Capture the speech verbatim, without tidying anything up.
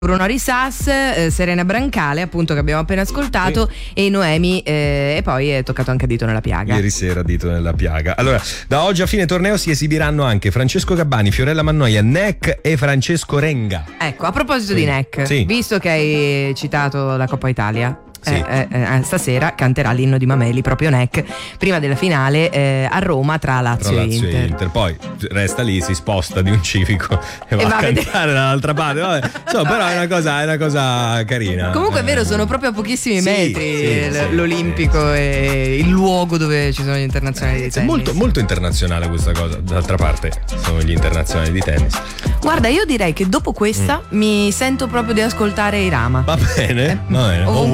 Bruno Risas, eh, Serena Brancale, appunto, che abbiamo appena ascoltato, sì. E Noemi, eh, e poi è toccato anche Dito nella piaga. Ieri sera Dito nella piaga. Allora, da oggi a fine torneo si esibiranno anche Francesco Gabbani, Fiorella Mannoia, Neck e Francesco Renga. Ecco, a proposito sì. di Neck, sì. visto che hai citato la Coppa Italia, sì. eh, eh, stasera canterà l'inno di Mameli, proprio Neck, prima della finale eh, a Roma tra Lazio, tra Lazio e Inter. e Inter. Poi resta lì, si sposta di un civico e va, e va a cantare dall'altra parte. Vabbè. So, però è una cosa, è una cosa carina. Comunque è vero, sono proprio a pochissimi sì, metri sì, l- sì, l'Olimpico sì. e il luogo dove ci sono gli internazionali di tennis. Molto, molto internazionale questa cosa. D'altra parte sono gli internazionali di tennis. Guarda, io direi che dopo questa mm. mi sento proprio di ascoltare Irama. Va bene, va bene.